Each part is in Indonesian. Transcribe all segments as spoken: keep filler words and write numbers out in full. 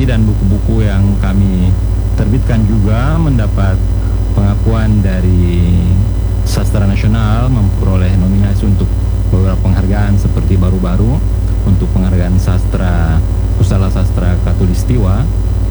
rekomendasi dan buku-buku yang kami terbitkan juga mendapat pengakuan dari Sastra Nasional, memperoleh nominasi untuk beberapa penghargaan seperti baru-baru untuk penghargaan sastra Pusala Sastra Katulistiwa.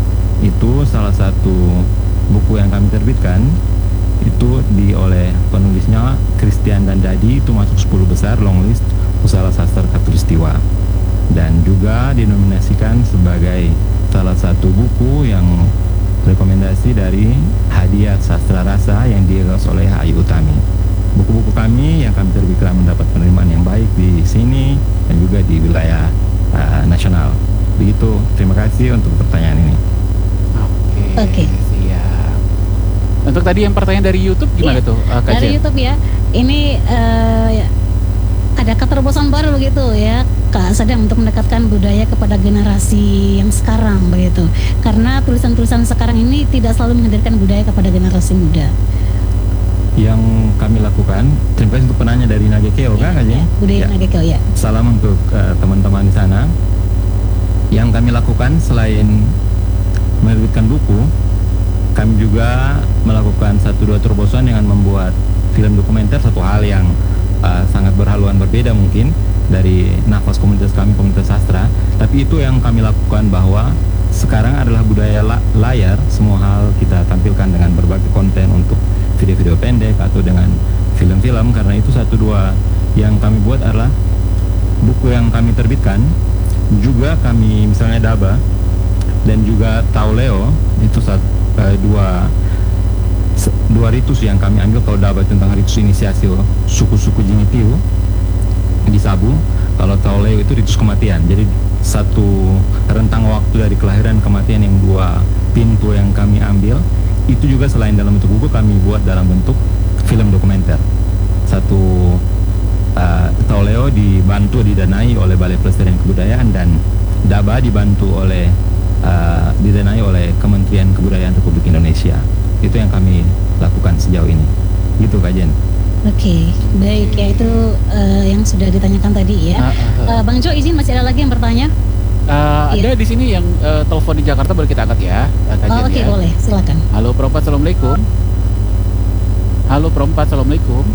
Itu salah satu buku yang kami terbitkan, itu di oleh penulisnya Christian dan Dadi, itu masuk sepuluh besar long list Pusala Sastra Katulistiwa, dan juga dinominasikan sebagai salah satu buku yang rekomendasi dari hadiah sastra rasa yang digagas oleh Ayu Utami. Buku-buku kami yang kami terbitkan mendapat penerimaan yang baik di sini dan juga di wilayah uh, nasional. Begitu, terima kasih untuk pertanyaan ini. Oke, Oke. siap. Untuk tadi yang pertanyaan dari YouTube gimana Iya, tuh, uh, Kak dari Jen? YouTube ya. Ini eh, ya, ada keterobosan baru begitu ya, Kak Sadam, untuk mendekatkan budaya kepada generasi yang sekarang begitu. Karena tulisan-tulisan sekarang ini tidak selalu menghadirkan budaya kepada generasi muda. Yang kami lakukan, terima kasih untuk penanya dari Nagekeo, kan, Kak Jen? Ya, budaya Ya. Nagekeo ya. Salam untuk uh, teman-teman di sana. Yang kami lakukan selain menerbitkan buku, kami juga melakukan satu dua terobosan dengan membuat film dokumenter, satu hal yang uh, sangat berhaluan berbeda mungkin dari nafas komunitas kami, komunitas sastra. Tapi itu yang kami lakukan, bahwa sekarang adalah budaya la- layar, semua hal kita tampilkan dengan berbagai konten untuk video-video pendek atau dengan film-film. Karena itu satu dua yang kami buat adalah buku yang kami terbitkan, juga kami misalnya Daba dan juga Tauleo, itu satu, uh, dua se- dua ritus yang kami ambil. Kalau Daba tentang ritus inisiasi suku-suku Jinitiu di Sabu, kalau Tauleo itu ritus kematian. Jadi satu rentang waktu dari kelahiran kematian yang dua pintu yang kami ambil. Itu juga selain dalam bentuk buku, kami buat dalam bentuk film dokumenter. Satu uh, Tauleo dibantu didanai oleh Balai Pelestarian Kebudayaan, dan Daba dibantu oleh uh, didanai oleh Kementerian Kebudayaan Republik Indonesia. Itu yang kami lakukan sejauh ini. Gitu, Kak Jen. Oke, baik ya, itu eh, yang sudah ditanyakan tadi ya. Ah, ah, ah. Eh, Bang Jo, izin masih ada lagi yang bertanya? Uh, Iya. Ada di sini yang uh, telepon di Jakarta, boleh kita angkat ya, uh, Kak Jen, Oh, oke, ya. boleh, silakan. Halo perempat, assalamualaikum. Halo perempat, assalamualaikum.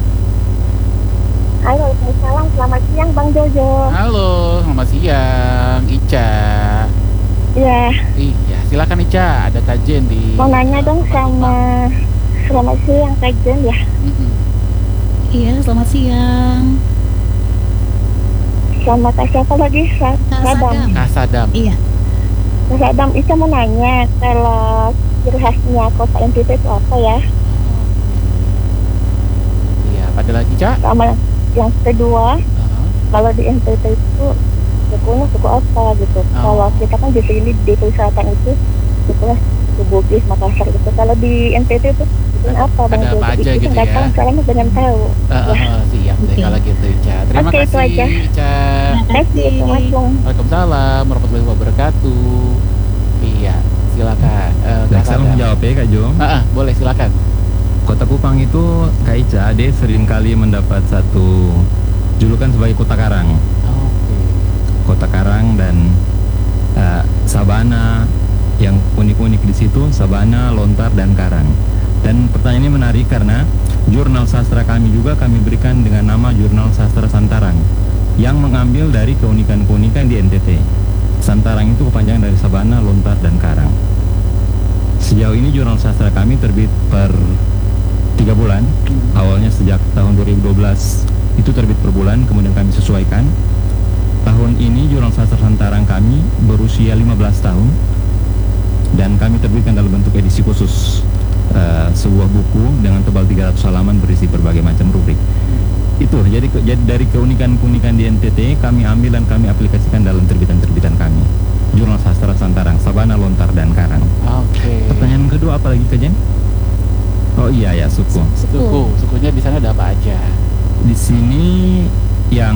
Halo, Waalaikumsalam. Selamat siang, Bang Jojo. Halo, selamat siang, Ica. Iya, Iya, silakan Ica, ada Kak Jen di. mau nanya dong tempat sama selamat siang Kak Jen ya. Mm-mm. Iya, selamat siang. Sama Kak siapa lagi? Sa- Kak Sadam. Sadam. Kak Sadam. Iya. Kak Sadam, Isa mau nanya kalau ciri khasnya kota N T T itu apa ya? Iya, ada lagi Ca? Sama yang kedua, Uh, kalau di N T T itu sukunya suku apa gitu? Oh. Kalau kita kan di sini di selatan itu sukunya suku Bugis, Makassar gitu. Kalau di N T T itu sukunya Ada- apa, Bang ada Jojo? apa aja Itu gitu nggak ya? tahu, soalnya pengen tahu. uh, uh, uh, siap deh Oke. kalau gitu Ica. Terima Oke, itu kasih aja. Ica. Terima kasih. Assalamualaikum. Waalaikumsalam warahmatullahi wabarakatuh. Iya, silakan. Uh, Kak Baik, saya mau Sadam. menjawab ya, Kak Jo. Ah, ah, boleh silakan. Kota Kupang itu, Kak Ica, dia seringkali mendapat satu julukan sebagai kota karang. Oke. Kota karang dan uh, sabana yang unik-unik di situ, sabana, lontar, dan karang. Dan pertanyaan ini menarik karena jurnal sastra kami juga kami berikan dengan nama Jurnal Sastra Santarang, yang mengambil dari keunikan-keunikan di N T T. Santarang itu kepanjangan dari sabana, lontar, dan karang. Sejauh ini jurnal sastra kami terbit per tiga bulan. Awalnya sejak tahun dua ribu dua belas itu terbit per bulan, kemudian kami sesuaikan. Tahun ini jurnal sastra Santarang kami berusia lima belas tahun, dan kami terbitkan dalam bentuk edisi khusus, uh, sebuah buku dengan tebal tiga ratus halaman berisi berbagai macam rubrik. Itu jadi, ke- jadi dari keunikan-keunikan di N T T kami ambil dan kami aplikasikan dalam terbitan-terbitan kami. Jurnal Sastra Santarang, Sabana, Lontar, dan Karang. Oke. Pertanyaan kedua apa lagi, Kak Jen? Oh iya ya, suku. Suku, sukunya di sana ada apa aja? Di sini yang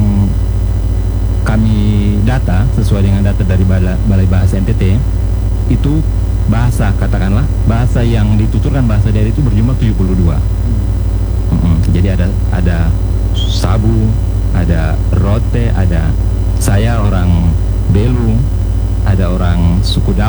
kami data sesuai dengan data dari Balai, Balai Bahasa N T T itu bahasa, katakanlah bahasa yang dituturkan bahasa daerah itu berjumlah tujuh puluh dua. Mm-mm. Jadi ada ada Sabu, ada Rote, ada saya orang Belu, ada orang suku